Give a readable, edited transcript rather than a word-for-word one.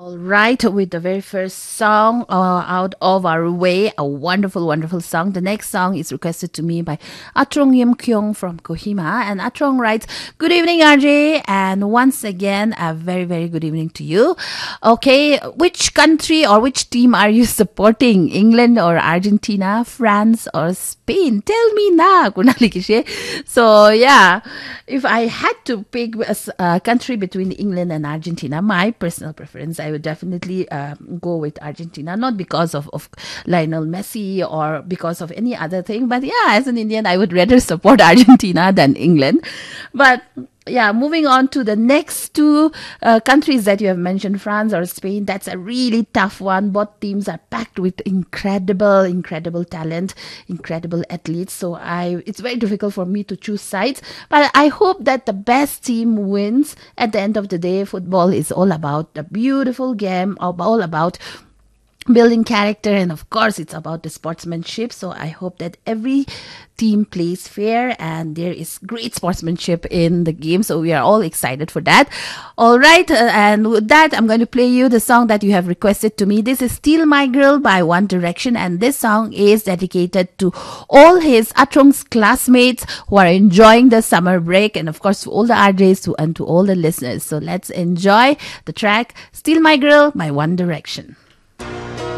All right, with the very first song out of our way, a wonderful, wonderful song. The next song is requested to me by Atrong Yim Kyung from Kohima. And Atrong writes, "Good evening, RJ. And once again, a very, very good evening to you. Okay, which country or which team are you supporting? England or Argentina, France or Spain? Tell me na, Kunali Kishe." So, yeah, if I had to pick a country between England and Argentina, my personal preference, I would definitely go with Argentina, not because of Lionel Messi or because of any other thing, but yeah, as an Indian, I would rather support Argentina than England. But yeah, moving on to the next two countries that you have mentioned, France or Spain, that's a really tough one. Both teams are packed with incredible talent, incredible athletes. So it's very difficult for me to choose sides. But I hope that the best team wins. At the end of the day, football is all about a beautiful game, all about building character, and of course it's about the sportsmanship. So I hope that every team plays fair and there is great sportsmanship in the game, so we are all excited for that. All right, and with that, I'm going to play you the song that you have requested to me. This is Steal My Girl by One Direction, and this song is dedicated to all his Atrong's classmates who are enjoying the summer break, and of course to all the RJs and to all the listeners. So let's enjoy the track Steal My Girl by One Direction.